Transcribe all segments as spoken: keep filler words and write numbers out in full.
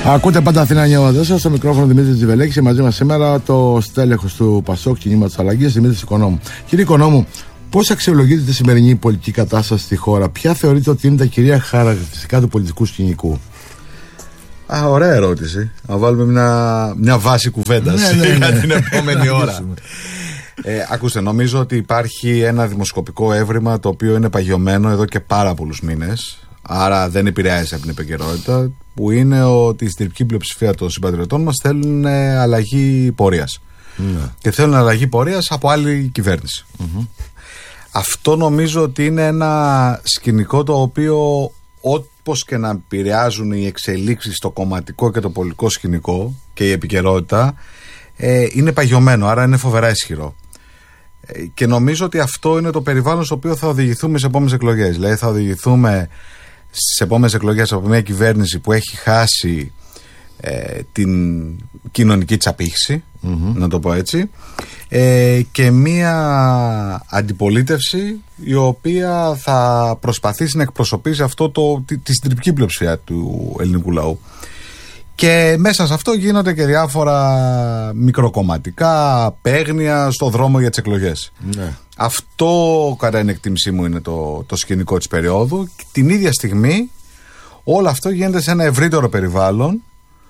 Ακούτε πάντα Αθήνα εννιά σα, στο μικρόφωνο Δημήτρη Τζιβελέκη και μαζί μα σήμερα το στέλεχος του Πασόκ Κινήματος Αλλαγής, Δημήτρης Οικονόμου. Κύριε Οικονόμου, πώς αξιολογείτε τη σημερινή πολιτική κατάσταση στη χώρα, ποια θεωρείτε ότι είναι τα κυρία χαρακτηριστικά του πολιτικού σκηνικού? Α, ωραία ερώτηση. Να βάλουμε μια, μια βάση κουβέντας ναι, ναι, ναι. για την επόμενη ώρα. ε, ακούστε, νομίζω ότι υπάρχει ένα δημοσκοπικό έβριμα το οποίο είναι παγιωμένο εδώ και πάρα πολλούς μήνες. Άρα δεν επηρεάζει από την επικαιρότητα, που είναι ότι η συντριπτική πλειοψηφία των συμπατριωτών μας θέλουν αλλαγή πορείας. Ναι. Και θέλουν αλλαγή πορείας από άλλη κυβέρνηση. Mm-hmm. Αυτό νομίζω ότι είναι ένα σκηνικό το οποίο, όπως και να επηρεάζουν οι εξελίξεις στο κομματικό και το πολιτικό σκηνικό και η επικαιρότητα, ε, είναι παγιωμένο, άρα είναι φοβερά ισχυρό. Ε, και νομίζω ότι αυτό είναι το περιβάλλον στο οποίο θα οδηγηθούμε στις επόμενες εκλογές. Δηλαδή θα οδηγηθούμε στις επόμενες εκλογές από μια κυβέρνηση που έχει χάσει ε, την κοινωνική της απήχηση, mm-hmm. να το πω έτσι, ε, και μια αντιπολίτευση η οποία θα προσπαθήσει να εκπροσωπήσει αυτό το, τη, τη συντριπτική πλειοψηφία του ελληνικού λαού. Και μέσα σε αυτό γίνονται και διάφορα μικροκομματικά παίγνια στο δρόμο για τις εκλογές. Ναι. Αυτό κατά την εκτίμησή μου είναι το, το σκηνικό της περίοδου. Την ίδια στιγμή όλο αυτό γίνεται σε ένα ευρύτερο περιβάλλον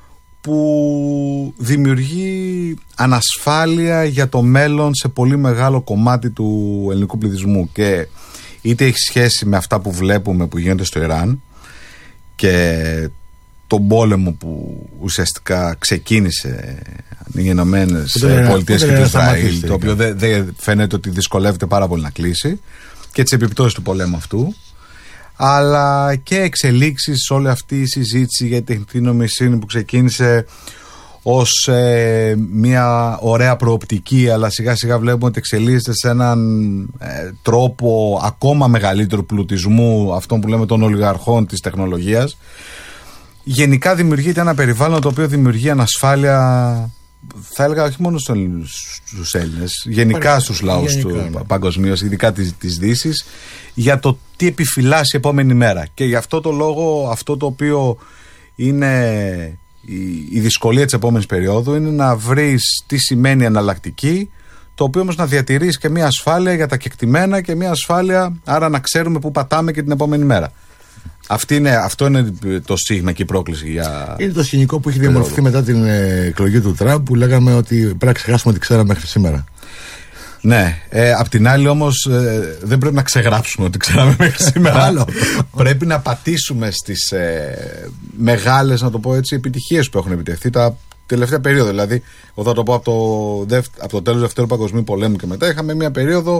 που δημιουργεί ανασφάλεια για το μέλλον σε πολύ μεγάλο κομμάτι του ελληνικού πληθυσμού, και είτε έχει σχέση με αυτά που βλέπουμε που γίνονται στο Ιράν και τον πόλεμο που ουσιαστικά ξεκίνησε οι Ηνωμένες Πολιτείες και το Ισραήλ, το οποίο δεν δε φαίνεται ότι δυσκολεύεται πάρα πολύ να κλείσει, και τις επιπτώσεις του πολέμου αυτού, αλλά και εξελίξεις σε όλη αυτή η συζήτηση για την τεχνητή νοημοσύνη που ξεκίνησε ως ε, μια ωραία προοπτική, αλλά σιγά σιγά βλέπουμε ότι εξελίσσεται σε έναν ε, τρόπο ακόμα μεγαλύτερου πλουτισμού, αυτόν που λέμε των ολιγαρχών της τεχνολογίας. Γενικά δημιουργείται ένα περιβάλλον το οποίο δημιουργεί ανασφάλεια, θα έλεγα όχι μόνο στους Έλληνες, γενικά στους λαούς του παγκοσμίως, ειδικά της, της Δύσης, για το τι επιφυλάσσει η επόμενη μέρα. Και γι' αυτό το λόγο, αυτό το οποίο είναι η, η δυσκολία της επόμενης περίοδου είναι να βρεις τι σημαίνει εναλλακτική, το οποίο όμως να διατηρείς και μια ασφάλεια για τα κεκτημένα και μια ασφάλεια, άρα να ξέρουμε πού πατάμε και την επόμενη μέρα. Αυτή είναι, αυτό είναι το στίγμα και η πρόκληση για. Είναι το σκηνικό που έχει διαμορφωθεί μετά την εκλογή του Τραμπ, που λέγαμε ότι πρέπει να ξεχάσουμε ότι ξέραμε μέχρι σήμερα. Ναι. Ε, απ' την άλλη όμως ε, δεν πρέπει να ξεγράψουμε ότι ξέραμε μέχρι σήμερα. Πρέπει να πατήσουμε στις ε, μεγάλες, να το πω έτσι, επιτυχίες που έχουν επιτευχθεί τα τελευταία περίοδο. Δηλαδή, εγώ θα το πω από το, από το τέλος του Δευτέρου Παγκοσμίου Πολέμου και μετά, είχαμε μια περίοδο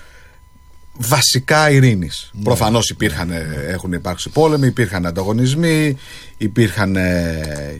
βασικά ειρήνης. Ναι. Προφανώς υπήρχαν, έχουν υπάρξει πόλεμοι, υπήρχαν ανταγωνισμοί, υπήρχαν ε,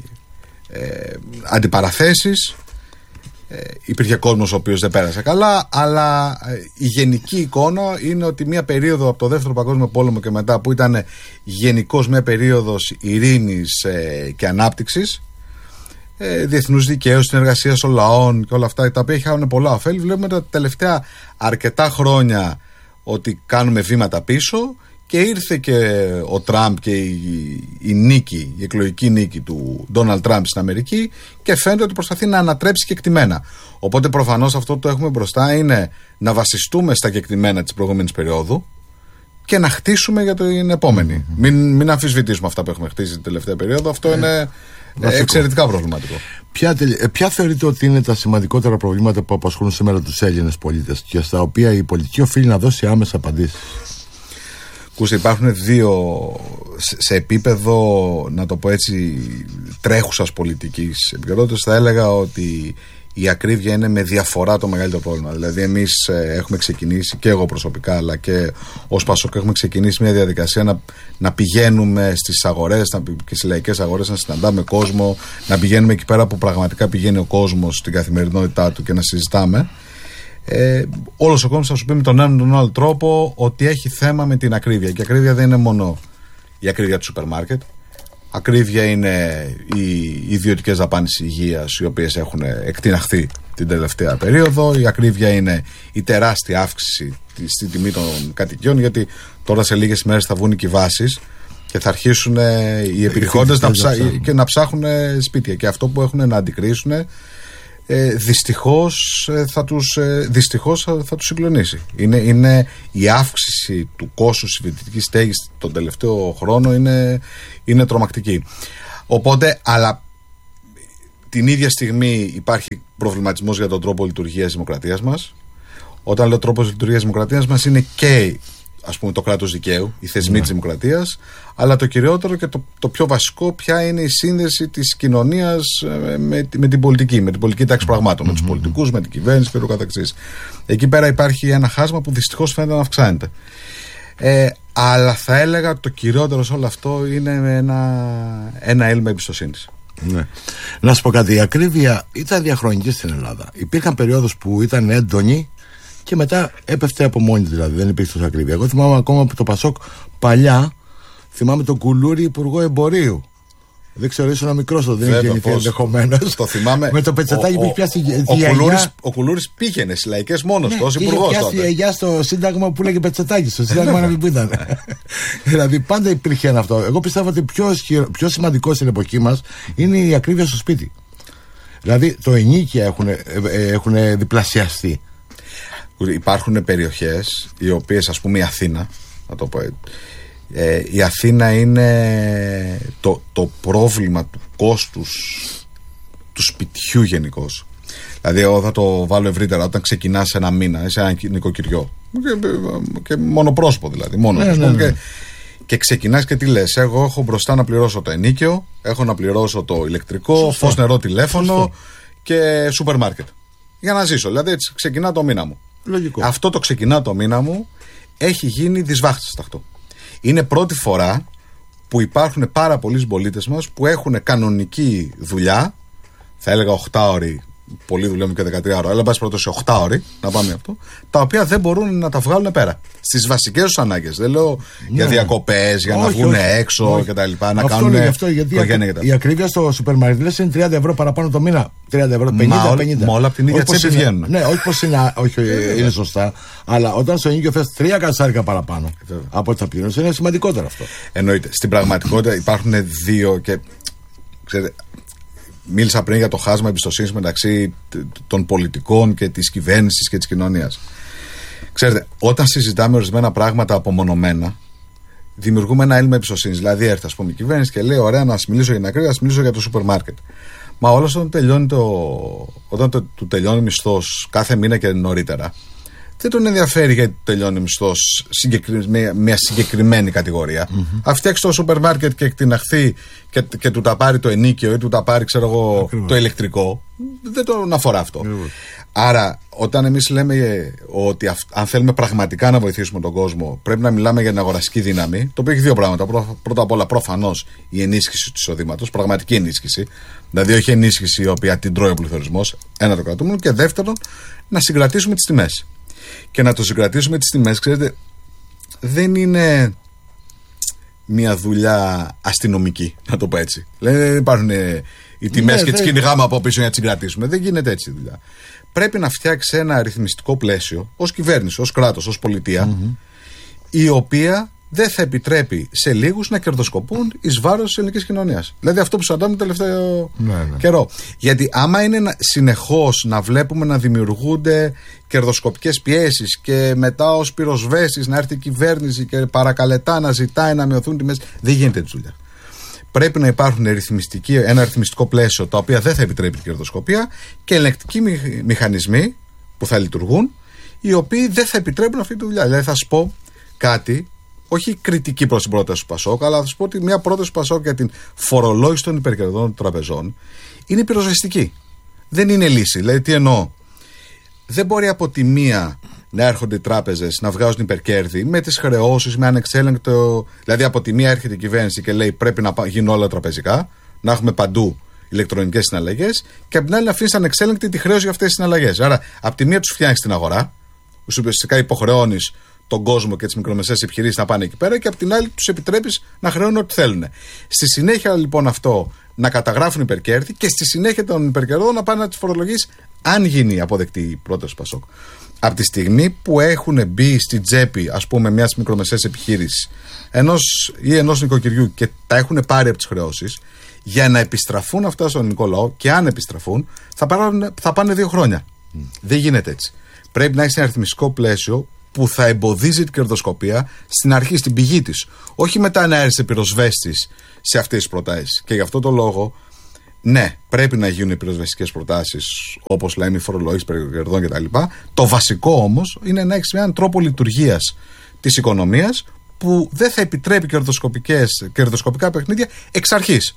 ε, αντιπαραθέσεις, ε, υπήρχε κόσμος ο οποίος δεν πέρασε καλά, αλλά ε, η γενική εικόνα είναι ότι μια περίοδο από το Δεύτερο Παγκόσμιο Πόλεμο και μετά, που ήταν γενικώς μια περίοδος ειρήνης ε, και ανάπτυξης, ε, διεθνούς δικαίου, συνεργασίας των λαών και όλα αυτά, τα οποία είχαν πολλά ωφέλη, βλέπουμε τα τελευταία αρκετά χρόνια ότι κάνουμε βήματα πίσω, και ήρθε και ο Τραμπ και η, η νίκη, η εκλογική νίκη του Ντόναλντ Τραμπ στην Αμερική, και φαίνεται ότι προσπαθεί να ανατρέψει κεκτημένα. Οπότε προφανώς αυτό που έχουμε μπροστά είναι να βασιστούμε στα κεκτημένα της προηγούμενης περίοδου και να χτίσουμε για την επόμενη. Mm-hmm. Μην, μην αμφισβητήσουμε αυτά που έχουμε χτίσει την τελευταία περίοδο. Αυτό mm-hmm. είναι βασικό. Εξαιρετικά προβληματικό. Ποια, ποια θεωρείτε ότι είναι τα σημαντικότερα προβλήματα που απασχολούν σήμερα τους Έλληνες πολίτες και στα οποία η πολιτική οφείλει να δώσει άμεσα απαντήσεις? Ακούστε, υπάρχουν δύο σε επίπεδο, να το πω έτσι, τρέχουσας πολιτικής επικαιρότητας. Θα έλεγα ότι η ακρίβεια είναι με διαφορά το μεγαλύτερο πρόβλημα. Δηλαδή, εμείς ε, έχουμε ξεκινήσει, και εγώ προσωπικά, αλλά και ως Πασόκ, έχουμε ξεκινήσει μια διαδικασία να, να πηγαίνουμε στις αγορές να, και στις λαϊκές αγορές, να συναντάμε κόσμο, να πηγαίνουμε εκεί πέρα που πραγματικά πηγαίνει ο κόσμος στην καθημερινότητά του και να συζητάμε. Ε, όλος ο κόσμος θα σου πει με τον έναν ή τον άλλο τρόπο ότι έχει θέμα με την ακρίβεια. Και η ακρίβεια δεν είναι μόνο η ακρίβεια του σούπερ μάρκετ. Ακρίβεια είναι οι ιδιωτικές δαπάνες υγείας, οι οποίες έχουν εκτιναχθεί την τελευταία περίοδο. Η ακρίβεια είναι η τεράστια αύξηση στην τιμή των κατοικιών, γιατί τώρα σε λίγες μέρες θα βγουν οι κυβάσεις Και θα αρχίσουν οι επιχειρηματίες να, ψά... και να ψάχνουν σπίτια. Και αυτό που έχουν να αντικρίσουν, ε, δυστυχώς, θα τους, ε, δυστυχώς θα τους συγκλονίσει. Είναι, είναι η αύξηση του κόστους της φοιτητικής στέγης τον τελευταίο χρόνο είναι, είναι τρομακτική. Οπότε, αλλά την ίδια στιγμή υπάρχει προβληματισμός για τον τρόπο λειτουργίας της δημοκρατίας μας. Όταν λέω τρόπος λειτουργίας της δημοκρατίας μας, είναι και, ας πούμε, το κράτος δικαίου, οι θεσμοί, ναι, της δημοκρατίας, αλλά το κυριότερο και το, το πιο βασικό, ποια είναι η σύνδεση της κοινωνίας με, με την πολιτική, με την πολιτική τάξη πραγμάτων, mm-hmm. με τους πολιτικούς, με την κυβέρνηση και το καθεξής. Εκεί πέρα υπάρχει ένα χάσμα που δυστυχώς φαίνεται να αυξάνεται. Ε, αλλά θα έλεγα το κυριότερο σε όλο αυτό είναι ένα, ένα έλλειμμα εμπιστοσύνης. Ναι. Να σου πω κάτι, η ακρίβεια ήταν διαχρονική στην Ελλάδα. Υπήρχαν περιόδους που ήταν έντονη και μετά έπεφτε από μόνη, δηλαδή δεν υπήρχε τόσο ακρίβεια. Εγώ θυμάμαι ακόμα από το Πασόκ παλιά, θυμάμαι τον Κουλούρη υπουργό εμπορίου. Δεν ξέρω, ήσουν ένα μικρό, δεν είχε γεννηθεί ενδεχομένως. Το θυμάμαι. Με το πετσετάκι που είχε πιάσει τη γιαγιά. Ο Κουλούρης πήγαινε στις λαϊκές μόνος του ως υπουργός. Είχε πιάσει τη γιαγιά στο Σύνταγμα που λέγε πετσετάκι, στο Σύνταγμα που ήταν. Δηλαδή πάντα υπήρχε ένα αυτό. Εγώ πιστεύω ότι πιο, πιο σημαντικό στην εποχή μας είναι η ακρίβεια στο σπίτι. Δηλαδή το ενίκια έχουν, έχουν διπλασιαστεί. Υπάρχουν περιοχές οι οποίες, ας πούμε η Αθήνα, να το πω, ε, η Αθήνα είναι το, το πρόβλημα του κόστους του σπιτιού γενικώς. Δηλαδή εγώ θα το βάλω ευρύτερα, όταν ξεκινάς ένα μήνα σε ένα νοικοκυριό και, και μονοπρόσωπο δηλαδή μόνος, ναι, ναι, ναι. Και, και ξεκινάς και τι λες, εγώ έχω μπροστά να πληρώσω το ενίκιο, έχω να πληρώσω το ηλεκτρικό, σωστό, φως, νερό, τηλέφωνο, σωστό, και σούπερ μάρκετ για να ζήσω, δηλαδή έτσι ξεκινά το μήνα μου. Λογικό. Αυτό το ξεκινά το μήνα μου έχει γίνει δυσβάχτιστο. Είναι πρώτη φορά που υπάρχουν πάρα πολλοί συμπολίτες μας που έχουν κανονική δουλειά, θα έλεγα οκτάωρη, πολλοί δουλεύουν και δεκατρία ώρα, αλλά εν πάση περιπτώσει οκτάωρη, να πάμε αυτό, τα οποία δεν μπορούν να τα βγάλουν πέρα. Στις βασικές τους ανάγκες. Δεν λέω, ναι, για διακοπές, για όχι, να βγουν έξω κτλ. Να αυτό κάνουν. Λέει, αυτό, γιατί η ακρίβεια στο σούπερ μάρκετ είναι τριάντα ευρώ παραπάνω το μήνα. τριάντα ευρώ, πενήντα πενήντα. Μα όλα από την ίδια τσέπη βγαίνουν. Ναι, όχι πως είναι, όχι, είναι σωστά, αλλά όταν στο ενοίκιο θες τρία κατσάρικα παραπάνω από ό,τι θα πληρώνεις, είναι σημαντικότερο αυτό. Εννοείται. Στην πραγματικότητα υπάρχουν δύο και. Ξέρετε, μίλησα πριν για το χάσμα εμπιστοσύνης μεταξύ των πολιτικών και της κυβέρνησης και της κοινωνίας. Ξέρετε, όταν συζητάμε ορισμένα πράγματα απομονωμένα, δημιουργούμε ένα έλλειμμα εμπιστοσύνης. Δηλαδή, έρθει, ας πούμε, η κυβέρνηση και λέει: ωραία, να σας μιλήσω για την ακρίβεια, να σας μιλήσω για το σούπερ μάρκετ. Μα όλο όταν τελειώνει το, όταν το, του τελειώνει μισθός κάθε μήνα και νωρίτερα, δεν τον ενδιαφέρει γιατί τελειώνει μισθός με μια συγκεκριμένη κατηγορία. Mm-hmm. Αν φτιάξει το σούπερ μάρκετ και εκτιναχθεί και, και του τα πάρει το ενίκιο ή του τα πάρει, ξέρω εγώ, το ηλεκτρικό, δεν τον αφορά αυτό. Mm-hmm. Άρα, όταν εμείς λέμε ότι αυ, αν θέλουμε πραγματικά να βοηθήσουμε τον κόσμο, πρέπει να μιλάμε για την αγοραστική δύναμη, το οποίο έχει δύο πράγματα. Πρώτα απ' όλα, προφανώς η ενίσχυση του εισοδήματος, πραγματική ενίσχυση. Δηλαδή, όχι ενίσχυση η οποία την τρώει ο πληθωρισμός, ένα το κρατούμενο. Και δεύτερον, να συγκρατήσουμε τις τιμές. Και να το συγκρατήσουμε τις τιμές, ξέρετε, δεν είναι μια δουλειά αστυνομική, να το πω έτσι. Δεν υπάρχουν οι τιμές, ναι, και τις κυνηγάμε από πίσω για να τις συγκρατήσουμε. Δεν γίνεται έτσι η δουλειά. Πρέπει να φτιάξει ένα αριθμιστικό πλαίσιο, ως κυβέρνηση, ως κράτος, ως πολιτεία, mm-hmm. η οποία δεν θα επιτρέπει σε λίγους να κερδοσκοπούν εις βάρος της ελληνικής κοινωνίας. Δηλαδή αυτό που συναντάμε το τελευταίο ναι, ναι. καιρό. Γιατί άμα είναι συνεχώς να βλέπουμε να δημιουργούνται κερδοσκοπικές πιέσεις και μετά ως πυροσβέστης να έρθει η κυβέρνηση και παρακαλετά να ζητάει να μειωθούν τιμές, δεν γίνεται έτσι δουλειά. Πρέπει να υπάρχουν ένα αριθμιστικό πλαίσιο τα οποία δεν θα επιτρέπει την κερδοσκοπία και ελεγκτικοί μηχανισμοί που θα λειτουργούν, οι οποίοι δεν θα επιτρέπουν αυτή τη δουλειά. Δηλαδή θα σου πω κάτι, όχι κριτική προς την πρόταση του Πασόκ, αλλά θα σου πω ότι μια πρόταση του Πασόκ για την φορολόγηση των υπερκερδών των τραπεζών είναι πυροσβεστική. Δεν είναι λύση. Δηλαδή, τι εννοώ. Δεν μπορεί από τη μία να έρχονται οι τράπεζες να βγάζουν υπερκέρδη με τις χρεώσεις, με ανεξέλεγκτο. Δηλαδή, από τη μία έρχεται η κυβέρνηση και λέει: πρέπει να γίνουν όλα τραπεζικά, να έχουμε παντού ηλεκτρονικές συναλλαγές, και από την άλλη να αφήνει ανεξέλεγκτη τη χρέωση για αυτές τις συναλλαγές. Άρα, από τη μία τους φτιάχνει την αγορά, ουσιαστικά υποχρεώνεις τον κόσμο και τις μικρομεσαίες επιχειρήσεις να πάνε εκεί πέρα, και από την άλλη τους επιτρέπεις να χρεώνουν ό,τι θέλουν. Στη συνέχεια λοιπόν αυτό να καταγράφουν υπερκέρδη, και στη συνέχεια των υπερκερδών να πάνε να τις φορολογείς αν γίνει αποδεκτή η πρόταση Πασόκ, από τη στιγμή που έχουν μπει στην τσέπη, ας πούμε, μιας μικρομεσαίας επιχείρησης ενός ή ενός νοικοκυριού και τα έχουν πάρει από τις χρεώσεις, για να επιστραφούν αυτά στον ελληνικό λαό, και αν επιστραφούν, θα, πάρουν, θα πάνε δύο χρόνια. Mm. Δεν γίνεται έτσι. Πρέπει να έχει ένα αριθμιστικό πλαίσιο που θα εμποδίζει την κερδοσκοπία στην αρχή, στην πηγή της. Όχι μετά να έρθει πυροσβέστης σε αυτές τις προτάσεις. Και γι' αυτό το λόγο, ναι, πρέπει να γίνουν οι πυροσβεστικές προτάσεις, όπως λέμε, η φορολόγηση περικερδών κτλ. Το βασικό όμως είναι να έχεις έναν τρόπο λειτουργίας της οικονομίας που δεν θα επιτρέπει κερδοσκοπικά παιχνίδια εξ αρχής.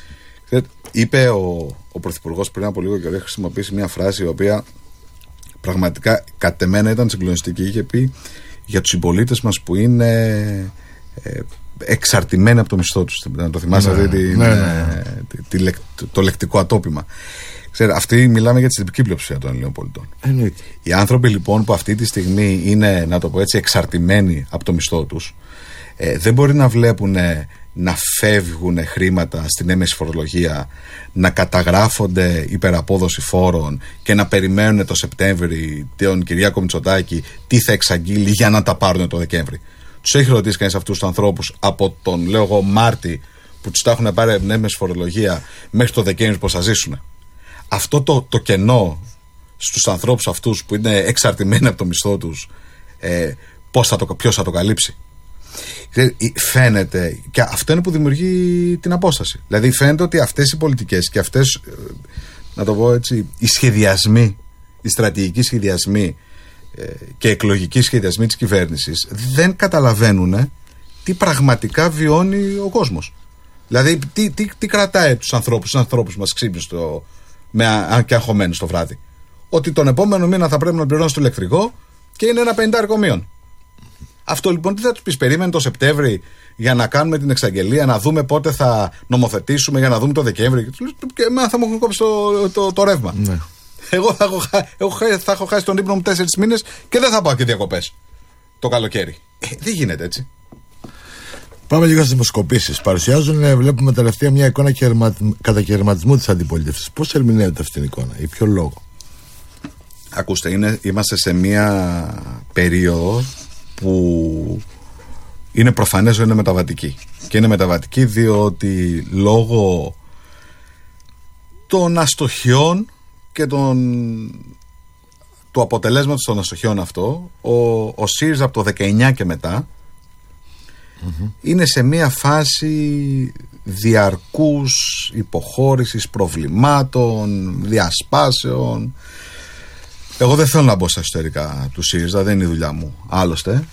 Είπε ο, ο Πρωθυπουργός πριν από λίγο και έχει χρησιμοποιήσει μια φράση η οποία πραγματικά κατ' εμένα ήταν συγκλονιστική. Είχε πει για τους συμπολίτες μας που είναι ε, εξαρτημένοι από το μισθό τους. Να το θυμάσαι, ναι, αυτή την, ναι, ναι. Τη, τη, τη, το, το λεκτικό ατόπιμα. Ξέρετε, αυτοί μιλάμε για τη τυπική πλειοψηφία των Ελλήνων πολιτών. Εννοείται. Οι άνθρωποι λοιπόν που αυτή τη στιγμή είναι, να το πω έτσι, εξαρτημένοι από το μισθό τους, ε, δεν μπορεί να βλέπουν να φεύγουν χρήματα στην έμεση φορολογία, να καταγράφονται υπεραπόδοση φόρων και να περιμένουν το Σεπτέμβρη τον Κυριάκο Μητσοτάκη τι θα εξαγγείλει για να τα πάρουν το Δεκέμβρη. Τους έχει ρωτήσει κανείς αυτούς τους ανθρώπους από τον, λέω εγώ, Μάρτι που τους τα έχουν πάρει την έμεση φορολογία μέχρι το Δεκέμβρη πώς θα ζήσουν? Αυτό το, το κενό στους ανθρώπους αυτούς που είναι εξαρτημένοι από το μισθό τους, ε, πώς θα το, ποιος θα το καλύψει? Φαίνεται, και αυτό είναι που δημιουργεί την απόσταση. Δηλαδή φαίνεται ότι αυτές οι πολιτικές και αυτές, να το πω έτσι, οι σχεδιασμοί, οι στρατηγικοί σχεδιασμοί ε, και εκλογικοί σχεδιασμοί της κυβέρνησης δεν καταλαβαίνουν τι πραγματικά βιώνει ο κόσμος. Δηλαδή τι, τι, τι κρατάει τους ανθρώπους, τους ανθρώπους μας ξύπνους με, και αγχωμένους το βράδυ? Ότι τον επόμενο μήνα θα πρέπει να πληρώνεις το ηλεκτρικό και είναι ένα πενηντάρικο μείον. Αυτό λοιπόν τι θα τους πεις? Περίμενε το Σεπτέμβρη για να κάνουμε την εξαγγελία, να δούμε πότε θα νομοθετήσουμε, για να δούμε το Δεκέμβρη. Και εμένα θα μου έχουν κόψει το, το, το ρεύμα. Ναι. Εγώ θα έχω, έχω, θα έχω χάσει τον ύπνο μου τέσσερις μήνες και δεν θα πάω και διακοπές το καλοκαίρι. Ε, δεν γίνεται έτσι. Πάμε λίγο στις δημοσκοπήσεις. Παρουσιάζουν, βλέπουμε τελευταία, μια εικόνα κατακαιρματισμού της αντιπολίτευσης. Πώς ερμηνεύεται αυτή την εικόνα, ή ποιο λόγο? Ακούστε, είναι, είμαστε σε μια περίοδο που είναι προφανές ότι είναι μεταβατική. Και είναι μεταβατική διότι λόγω των αστοχιών και των, του αποτελέσματος των αστοχιών αυτό, ο, ο ΣΥΡΙΖΑ από το δεκαεννιά και μετά mm-hmm. είναι σε μια φάση διαρκούς υποχώρησης, προβλημάτων, διασπάσεων. Εγώ δεν θέλω να μπω στα εσωτερικά του ΣΥΡΙΖΑ, δεν είναι η δουλειά μου άλλωστε,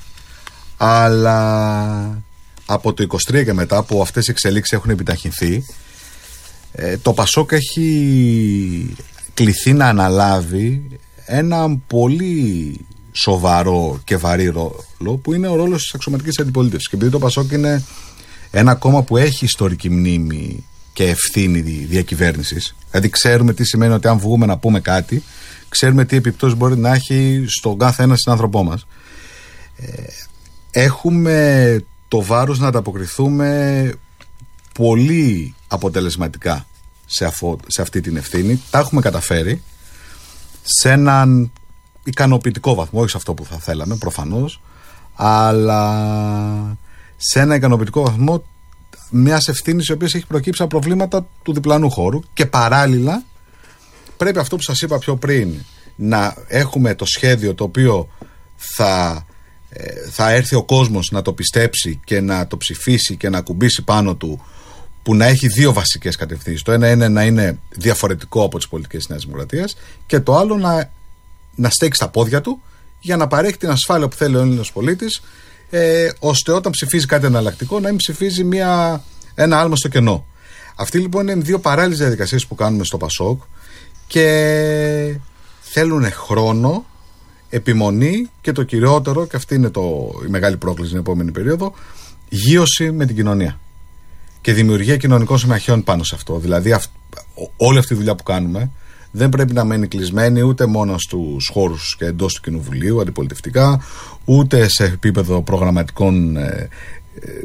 αλλά από το είκοσι τρία και μετά που αυτές οι εξελίξεις έχουν επιταχυνθεί, ε, το Πασόκ έχει κληθεί να αναλάβει ένα πολύ σοβαρό και βαρύ ρόλο που είναι ο ρόλος της αξιωματικής αντιπολίτευσης. Και επειδή το Πασόκ είναι ένα κόμμα που έχει ιστορική μνήμη και ευθύνη διακυβέρνησης, δηλαδή ξέρουμε τι σημαίνει ότι αν βγούμε να πούμε κάτι, ξέρουμε τι επιπτώσεις μπορεί να έχει στον κάθε ένα συνάνθρωπό μας. Ε, έχουμε το βάρος να ανταποκριθούμε πολύ αποτελεσματικά σε, αφο, σε αυτή την ευθύνη. Τα έχουμε καταφέρει σε έναν ικανοποιητικό βαθμό, όχι σε αυτό που θα θέλαμε προφανώς, αλλά σε ένα ικανοποιητικό βαθμό μιας ευθύνης η οποία έχει προκύψει από προβλήματα του διπλανού χώρου. Και παράλληλα πρέπει αυτό που σας είπα πιο πριν, να έχουμε το σχέδιο το οποίο θα, ε, θα έρθει ο κόσμος να το πιστέψει και να το ψηφίσει και να ακουμπήσει πάνω του, που να έχει δύο βασικές κατευθύνσεις. Το ένα είναι να είναι διαφορετικό από τις πολιτικές της Νέας Δημοκρατίας και το άλλο να, να στέξει στα πόδια του για να παρέχει την ασφάλεια που θέλει ο Έλληνας πολίτης, ε, ώστε όταν ψηφίζει κάτι εναλλακτικό να μην ψηφίζει μια, ένα άλμα στο κενό. Αυτή λοιπόν είναι δύο παράλληλες διαδικασίες που κάνουμε στο Πασόκ και θέλουν χρόνο, επιμονή και το κυριότερο, και αυτή είναι το, η μεγάλη πρόκληση στην επόμενη περίοδο, γείωση με την κοινωνία και δημιουργία κοινωνικών συμμαχιών πάνω σε αυτό. Δηλαδή αυ, όλη αυτή η δουλειά που κάνουμε δεν πρέπει να μένει κλεισμένη ούτε μόνο στους χώρους και εντός του Κοινοβουλίου αντιπολιτευτικά, ούτε σε επίπεδο προγραμματικών ε, ε,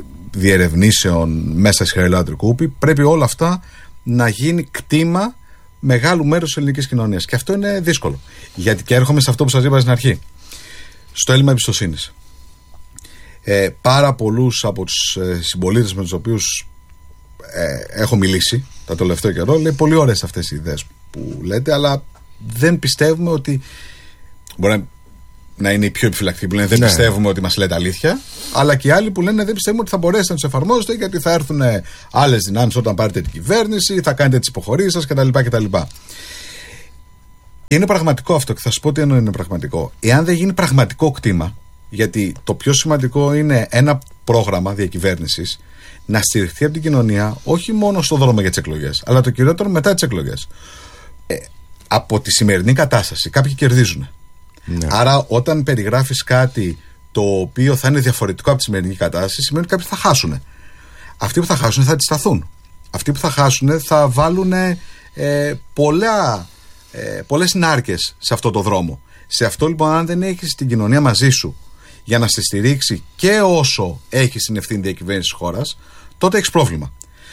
διερευνήσεων μέσα στη Χαριλάου Τρικούπη. Πρέπει όλα αυτά να γίνει κτήμα μεγάλου μέρους της ελληνικής κοινωνίας. Και αυτό είναι δύσκολο. Γιατί και έρχομαι σε αυτό που σας είπα στην αρχή. Στο έλλειμμα εμπιστοσύνης. Ε, πάρα πολλούς από τους ε, συμπολίτες με τους οποίους ε, έχω μιλήσει τα τελευταίο καιρό, λέει πολύ ωραίες αυτές οι ιδέες που λέτε, αλλά δεν πιστεύουμε ότι. Μπορεί να είναι οι πιο επιφυλακτικοί που λένε δεν ναι. πιστεύουμε ότι μας λέτε αλήθεια, αλλά και οι άλλοι που λένε δεν πιστεύουμε ότι θα μπορέσετε να τους εφαρμόσετε, γιατί θα έρθουν άλλες δυνάμεις όταν πάρετε την κυβέρνηση, θα κάνετε τις υποχωρήσεις σας κτλ. κτλ. Είναι πραγματικό αυτό και θα σου πω τι εννοώ είναι πραγματικό. Εάν δεν γίνει πραγματικό κτήμα, γιατί το πιο σημαντικό είναι ένα πρόγραμμα διακυβέρνησης να στηριχθεί από την κοινωνία, όχι μόνο στο δρόμο για τις εκλογές, αλλά το κυριότερο μετά τις εκλογές. Ε, από τη σημερινή κατάσταση κάποιοι κερδίζουν. Ναι. Άρα, όταν περιγράφεις κάτι το οποίο θα είναι διαφορετικό από τη σημερινή κατάσταση, σημαίνει ότι κάποιοι θα χάσουν. Αυτοί που θα χάσουν θα αντισταθούν. Αυτοί που θα χάσουν θα βάλουν ε, πολλά, ε, πολλές νάρκες σε αυτό το δρόμο. Σε αυτό λοιπόν, αν δεν έχεις την κοινωνία μαζί σου για να σε στηρίξει και όσο έχεις την ευθύνη διακυβέρνησης της χώρας, τότε έχεις πρόβλημα.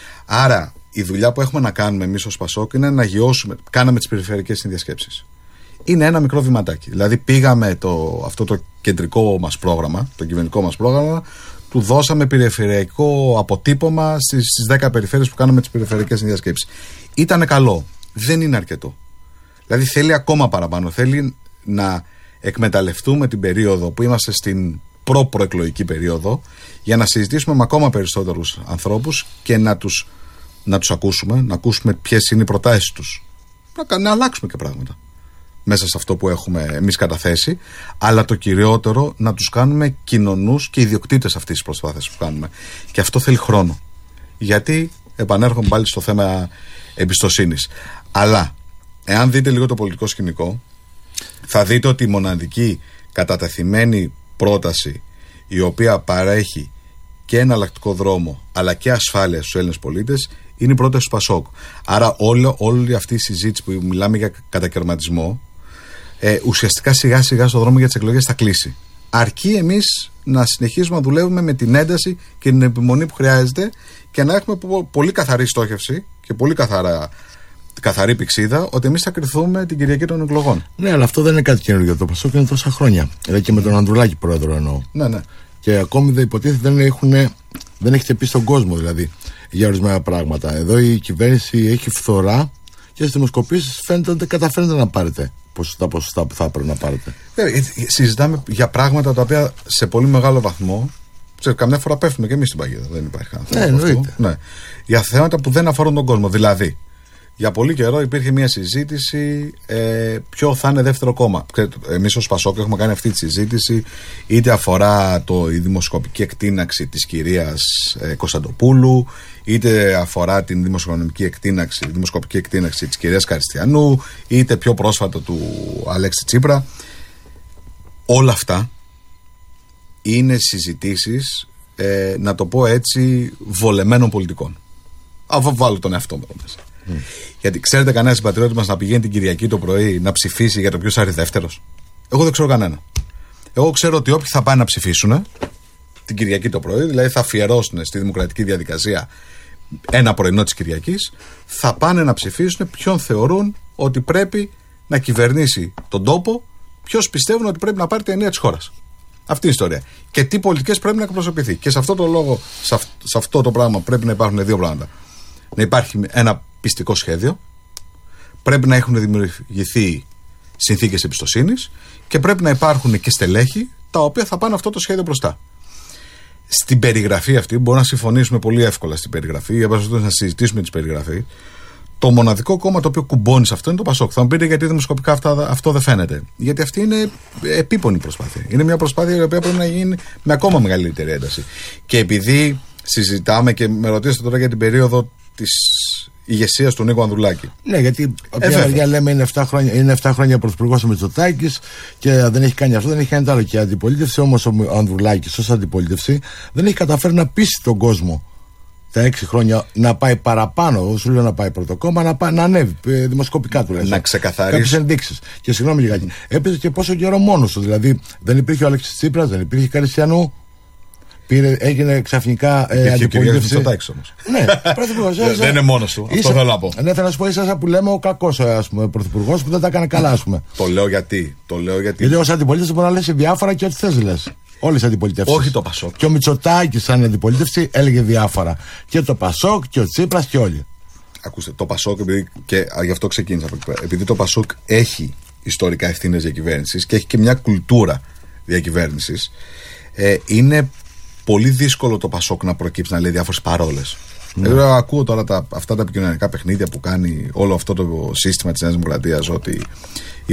Άρα, η δουλειά που έχουμε να κάνουμε εμείς ως Πασόκ είναι να αγιώσουμε. Κάναμε τις περιφερειακές συνδιασκέψεις. Είναι ένα μικρό βηματάκι. Δηλαδή, πήγαμε το, αυτό το κεντρικό μας πρόγραμμα, το κυβερνητικό μας πρόγραμμα, του δώσαμε περιφερειακό αποτύπωμα στις, στις δέκα περιφέρειες που κάναμε τις περιφερειακές συνδιασκέψεις. Ήτανε καλό. Δεν είναι αρκετό. Δηλαδή, θέλει ακόμα παραπάνω. Θέλει να εκμεταλλευτούμε την περίοδο που είμαστε στην προ-προεκλογική περίοδο για να συζητήσουμε με ακόμα περισσότερους ανθρώπους και να τους, να τους ακούσουμε, να ακούσουμε ποιες είναι οι προτάσεις τους. Να, να αλλάξουμε και πράγματα μέσα σε αυτό που έχουμε εμείς καταθέσει, αλλά το κυριότερο να τους κάνουμε κοινωνούς και ιδιοκτήτες αυτής της προσπάθειας που κάνουμε. Και αυτό θέλει χρόνο. Γιατί, επανέρχομαι πάλι στο θέμα εμπιστοσύνης. Αλλά, εάν δείτε λίγο το πολιτικό σκηνικό, θα δείτε ότι η μοναδική κατατεθειμένη πρόταση η οποία παρέχει και εναλλακτικό δρόμο αλλά και ασφάλεια στους Έλληνες πολίτες είναι η πρόταση του Πασόκ. Άρα όλη, όλη αυτή η συζήτηση που μιλάμε για κατακαιρματισμό ε, ουσιαστικά σιγά σιγά στο δρόμο για τις εκλογές θα κλείσει. Αρκεί εμείς να συνεχίσουμε να δουλεύουμε με την ένταση και την επιμονή που χρειάζεται και να έχουμε πολύ καθαρή στόχευση και πολύ καθαρά καθαρή πηξίδα ότι εμείς θα κρυθούμε την Κυριακή των εκλογών. Ναι, αλλά αυτό δεν είναι κάτι καινούργιο. Το Πασόκ είναι τόσα χρόνια. Δηλαδή και με τον Ανδρουλάκη πρόεδρο εννοώ. Ναι, ναι. Και ακόμη δεν υποτίθεται δεν, έχουν, δεν έχετε πει στον κόσμο δηλαδή για ορισμένα πράγματα. Εδώ η κυβέρνηση έχει φθορά και στις δημοσκοπήσεις φαίνεται ότι δεν καταφέρετε να πάρετε τα ποσοστά που θα έπρεπε να πάρετε. Ε, συζητάμε για πράγματα τα οποία σε πολύ μεγάλο βαθμό. Ξέρετε, καμιά φορά πέφτουμε και εμείς στην παγίδα. Δεν υπάρχει κανένα θέμα. Ναι, ναι. Για θέματα που δεν αφορούν τον κόσμο. Δηλαδή, για πολύ καιρό υπήρχε μια συζήτηση ε, ποιο θα είναι δεύτερο κόμμα. Εμείς ως Πασόκ έχουμε κάνει αυτή τη συζήτηση, είτε αφορά το, η δημοσκοπική εκτείναξη της κυρίας ε, Κωνσταντοπούλου, είτε αφορά την δημοσιονομική εκτείναξη, δημοσκοπική εκτείναξη της κυρίας Καριστιανού, είτε πιο πρόσφατα του Αλέξη Τσίπρα. Όλα αυτά είναι συζητήσεις, ε, να το πω έτσι, βολεμένων πολιτικών. Αφού βάλω τον εαυτό μου μέσα. Mm. Γιατί ξέρετε κανένα συμπατριώτη μας να πηγαίνει την Κυριακή το πρωί να ψηφίσει για το ποιος θα έρθει δεύτερος? Εγώ δεν ξέρω κανένα. Εγώ ξέρω ότι όποιοι θα πάνε να ψηφίσουν την Κυριακή το πρωί, δηλαδή θα αφιερώσουν στη δημοκρατική διαδικασία ένα πρωινό της Κυριακής, θα πάνε να ψηφίσουν ποιον θεωρούν ότι πρέπει να κυβερνήσει τον τόπο, ποιος πιστεύουν ότι πρέπει να πάρει την ενία της χώρας. Αυτή είναι η ιστορία. Και τι πολιτικές πρέπει να εκπροσωπηθεί. Και σε αυτό το λόγο, σε αυτό, σε αυτό το πράγμα πρέπει να υπάρχουν δύο πράγματα. Να υπάρχει ένα πιστικό σχέδιο, πρέπει να έχουν δημιουργηθεί συνθήκες εμπιστοσύνης και πρέπει να υπάρχουν και στελέχη τα οποία θα πάνε αυτό το σχέδιο μπροστά. Στην περιγραφή αυτή, μπορούμε να συμφωνήσουμε πολύ εύκολα στην περιγραφή, για να συζητήσουμε τις περιγραφή. Το μοναδικό κόμμα το οποίο κουμπώνει σε αυτό είναι το Πασόκ. Θα μου πείτε γιατί δημοσκοπικά αυτά, αυτό δεν φαίνεται. Γιατί αυτή είναι επίπονη προσπάθεια. Είναι μια προσπάθεια η οποία πρέπει να γίνει με ακόμα μεγαλύτερη ένταση. Και επειδή συζητάμε και με ρωτήσατε τώρα για την περίοδο της ηγεσίας του Νίκου Ανδρουλάκη. Ναι, γιατί από μια μεριά λέμε είναι επτά χρόνια, είναι επτά χρόνια πρωθυπουργός ο Μητσοτάκης και δεν έχει κάνει αυτό, δεν έχει κάνει το άλλο. Και η αντιπολίτευση όμως ο Ανδρουλάκης ως αντιπολίτευση δεν έχει καταφέρει να πείσει τον κόσμο τα έξι χρόνια να πάει παραπάνω. Σου λέω να πάει πρώτο κόμμα, να, πάει, να ανέβει δημοσκοπικά τουλάχιστον. Να ξεκαθαρίσει. Κάποιες ενδείξεις. Και συγγνώμη λιγάκι. Έπαιζε και πόσο καιρό μόνος του. Δηλαδή δεν υπήρχε ο Αλέξης Τσίπρας, δεν υπήρχε Καριστιανού. Πήρε, έγινε ξαφνικά ε, αντιπολίτευση. Ναι, πρωθυπουργός. Δεν είναι μόνος του. Αυτό θέλω να πω. Ναι, θέλω να σου πω, ήσασταν που λέμε ο κακός πρωθυπουργός που δεν τα έκανε καλά, ας πούμε. Το λέω γιατί. Το λέω γιατί. Γιατί ως αντιπολίτευση μπορεί να λες διάφορα και ό,τι θες λες. Όλες οι αντιπολιτεύσεις. Όχι το Πασόκ. Και ο Μητσοτάκης, σαν αντιπολίτευση, έλεγε διάφορα. Και το Πασόκ και ο Τσίπρας και όλοι. Ακούστε, το Πασόκ, επειδή, και γι' αυτό ξεκίνησα από εκεί πέρα. Επειδή το Πασόκ έχει ιστορικά ευθύνες διακυβέρνησης και έχει και μια κουλτούρα διακυβέρνησης, ε, είναι πολύ δύσκολο το Πασόκ να προκύψει να λέει διάφορες παρόλες. Ναι. Εγώ ακούω τώρα τα, αυτά τα επικοινωνιακά παιχνίδια που κάνει όλο αυτό το σύστημα της Νέας Δημοκρατίας, ότι